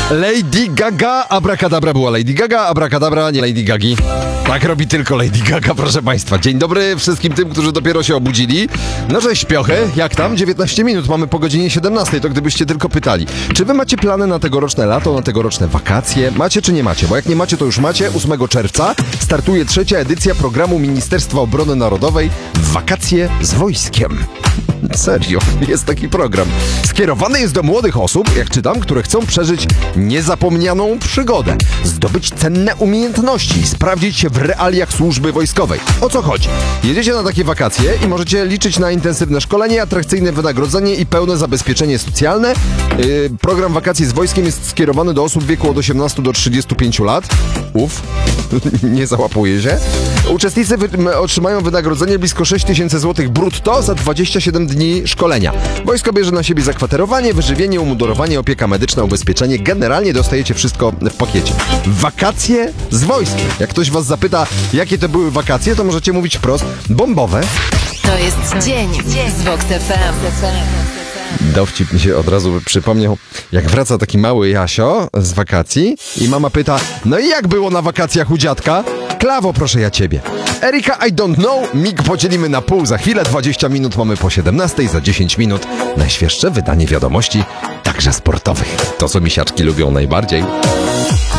Lady Gaga, abracadabra była Lady Gaga, abracadabra nie Lady Gagi. Tak robi tylko Lady Gaga, proszę państwa. Dzień dobry wszystkim tym, którzy dopiero się obudzili. No cześć śpiochy, jak tam? 19 minut, mamy po godzinie 17, to gdybyście tylko pytali. Czy wy macie plany na tegoroczne lato, na tegoroczne wakacje? Macie czy nie macie? Bo jak nie macie, to już macie. 8 czerwca startuje 3. edycja programu Ministerstwa Obrony Narodowej Wakacje z wojskiem. Serio, jest taki program. Skierowany jest do młodych osób, jak czytam, które chcą przeżyć niezapomnianą przygodę, zdobyć cenne umiejętności i sprawdzić się w realiach służby wojskowej. O co chodzi? Jedziecie na takie wakacje i możecie liczyć na intensywne szkolenie, atrakcyjne wynagrodzenie i pełne zabezpieczenie socjalne. Program Wakacje z wojskiem jest skierowany do osób w wieku od 18 do 35 lat. Nie załapuje się. Uczestnicy otrzymają wynagrodzenie blisko 6 000 zł brutto za 27 dni szkolenia. Wojsko bierze na siebie zakwaterowanie, wyżywienie, umundurowanie, opieka medyczna, ubezpieczenie. Generalnie dostajecie wszystko w pakiecie. Wakacje z wojskiem. Jak ktoś was zapyta, jakie to były wakacje, to możecie mówić wprost: bombowe. To jest dzień z Vox FM. Dowcip mi się od razu przypomniał, jak wraca taki mały Jasio z wakacji i mama pyta: no i jak było na wakacjach u dziadka? Klawo, proszę ja ciebie. Erika, I don't know. Mig podzielimy na pół. Za chwilę 20 minut mamy po 17, za 10 minut najświeższe wydanie wiadomości, także sportowych. To, co misiaczki lubią najbardziej.